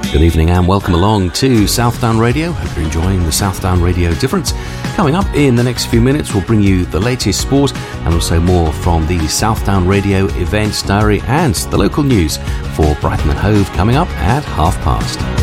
Good evening and welcome along to Southdown Radio. Hope you're enjoying the Southdown Radio difference. Coming up in the next few minutes, we'll bring you the latest sport and also more from the Southdown Radio events diary and the local news for Brighton and Hove coming up at past.